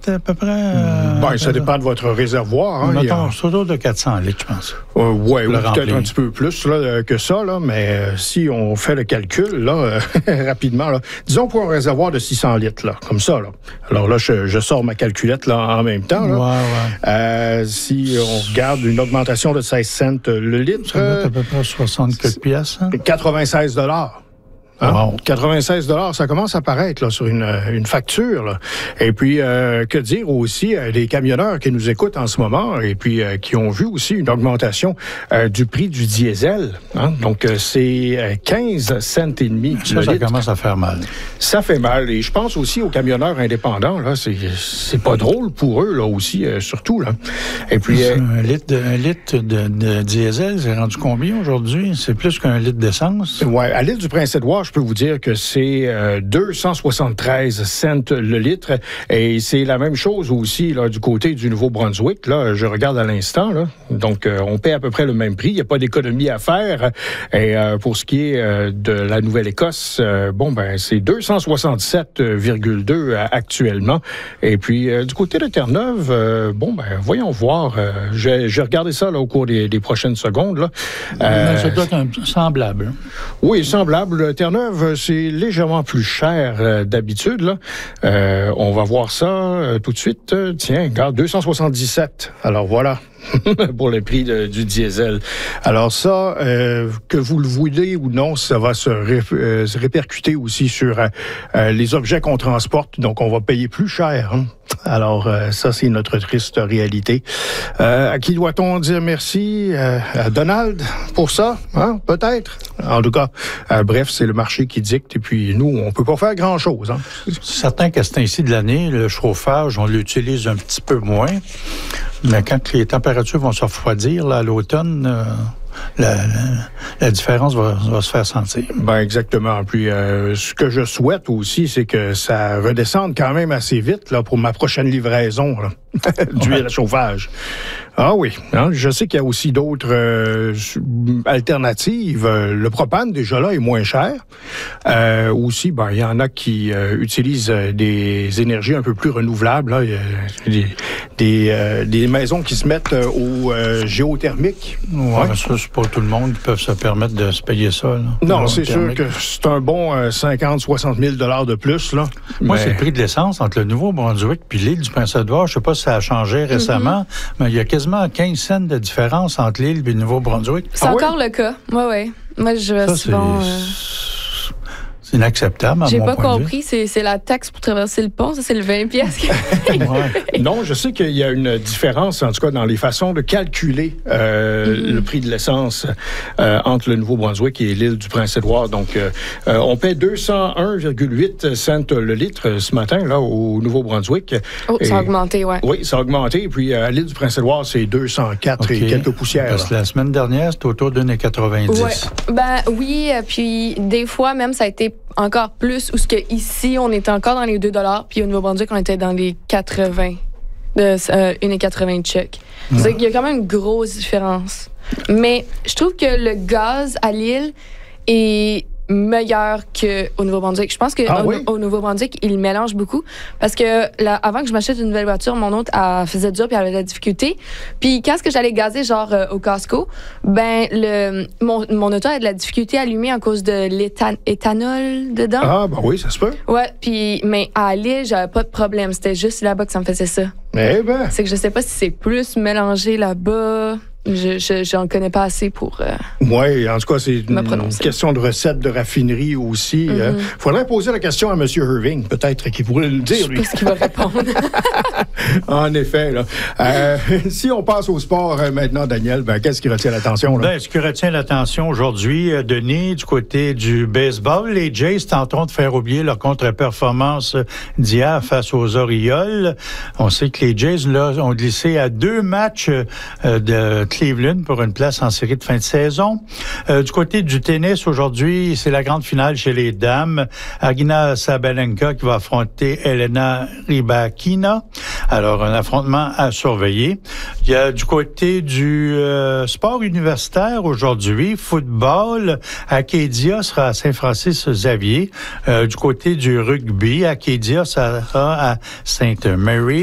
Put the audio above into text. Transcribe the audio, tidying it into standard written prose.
litres à peu près? Ça dépend de votre réservoir. Hein, mettons, c'est autour de 400 litres, je pense. Oui, peut-être un petit peu plus là, que ça, là, mais si on fait le calcul, là, rapidement, là, disons pour un réservoir de 600 litres, là, comme ça. Là. Alors là, je sors ma calculette là, en même temps. Là. Ouais. Si on regarde une augmentation de 16 cents le litre... Ça doit être à peu près 60 quelques piastres. Hein? 96 $. Hein? Wow. 96 $, ça commence à paraître là, sur une facture. Là. Et puis, que dire aussi des camionneurs qui nous écoutent en ce moment et puis qui ont vu aussi une augmentation du prix du diesel. Hein? Donc, c'est 15 cents et demi. Ça commence à faire mal. Ça fait mal. Et je pense aussi aux camionneurs indépendants. Là, c'est pas drôle pour eux là aussi, surtout. Là. Et puis, un litre de diesel, c'est rendu combien aujourd'hui? C'est plus qu'un litre d'essence? Oui, à l'île du Prince-Édouard, je peux vous dire que c'est 273 cents le litre. Et c'est la même chose aussi là, du côté du Nouveau-Brunswick. Là, je regarde à l'instant. Là. Donc, on paie à peu près le même prix. Il n'y a pas d'économie à faire. Et pour ce qui est de la Nouvelle-Écosse, c'est 267,2 actuellement. Et puis, du côté de Terre-Neuve, voyons voir. Je regardais ça là, au cours des prochaines secondes. Là. Ça doit être semblable. Hein? Oui, semblable. Terre-Neuve, c'est légèrement plus cher d'habitude. Là. On va voir ça tout de suite. Tiens, regarde, 277. Alors voilà. Pour le prix du diesel. Alors ça, que vous le voulez ou non, ça va se répercuter aussi sur les objets qu'on transporte. Donc, on va payer plus cher. Hein? Alors, ça, c'est notre triste réalité. À qui doit-on dire merci? À Donald pour ça? Hein? Peut-être. En tout cas, bref, c'est le marché qui dicte. Et puis, nous, on peut pas faire grand-chose. Hein? C'est certain qu'à ce temps-ci de l'année, le chauffage, on l'utilise un petit peu moins. Mais quand les températures vont se refroidir là, à l'automne, la différence va se faire sentir. Ben exactement. Puis ce que je souhaite aussi, c'est que ça redescende quand même assez vite là, pour ma prochaine livraison là, d'huile à chauffage. Ah oui, hein, je sais qu'il y a aussi d'autres alternatives. Le propane, déjà là, est moins cher. Aussi, il y en a qui utilisent des énergies un peu plus renouvelables. Là. Il y a des maisons qui se mettent au géothermique. Ouais. Ça, c'est pas tout le monde qui peut se permettre de se payer ça. Là. Non, c'est sûr que c'est un bon 50-60 000 $ de plus. Là. Moi, c'est le prix de l'essence entre le Nouveau-Brunswick puis l'île du Prince-Édouard. Je sais pas si ça a changé récemment, mais il y a quasiment 15 cents de différence entre l'île et le Nouveau-Brunswick. C'est encore le cas. Oui. Moi, je vais souvent... C'est inacceptable, à J'ai mon pas point de compris, c'est la taxe pour traverser le pont, ça, c'est le 20 piastres. Non, je sais qu'il y a une différence, en tout cas, dans les façons de calculer le prix de l'essence entre le Nouveau-Brunswick et l'île du Prince-Édouard. Donc, on paie 201,8 cents le litre ce matin, là, au Nouveau-Brunswick. Oh, ça a augmenté, oui. Oui, ça a augmenté. Puis, à l'île du Prince-Édouard, c'est 204 et quelques poussières. Parce que la semaine dernière, c'était autour de 1,90. Ouais. Oui, puis des fois, même, ça a été encore plus, où ce que ici, on était encore dans les 2 $, puis au Nouveau-Brunswick, on était dans les 80, 1,80 tchèques. C'est qu'il y a quand même une grosse différence. Mais je trouve que le gaz à l'île est meilleur qu'au Nouveau-Brunswick. Je pense qu'au Nouveau-Brunswick, ils mélangent beaucoup. Parce que avant que je m'achète une nouvelle voiture, mon autre elle faisait dur puis elle avait de la difficulté. Puis quand est-ce que j'allais gazer, genre au Costco, mon auto avait de la difficulté à allumer à cause de l'éthanol dedans. Ah, oui, ça se peut. Ouais, mais à Lille, j'avais pas de problème. C'était juste là-bas que ça me faisait ça. Eh ben. C'est que je sais pas si c'est plus mélangé là-bas. J'en connais pas assez pour... Oui, en tout cas, c'est une question de recette de raffinerie aussi. Faudrait poser la question à M. Irving, peut-être, qui pourrait le dire, lui. Je sais pas ce qu'il va répondre. En effet, là. Si on passe au sport maintenant, Daniel, qu'est-ce qui retient l'attention, là? Ce qui retient l'attention aujourd'hui, Denis, du côté du baseball, les Jays tenteront de faire oublier leur contre-performance d'hier face aux Orioles. On sait que les Jays, là, ont glissé à 2 matchs de Cleveland pour une place en série de fin de saison. Du côté du tennis, aujourd'hui, c'est la grande finale chez les dames. Aryna Sabalenka qui va affronter Elena Rybakina. Alors, un affrontement à surveiller. Il y a du côté du sport universitaire aujourd'hui, football, Acadia sera à Saint-Francis-Xavier. Du côté du rugby, Acadia sera à Sainte Mary.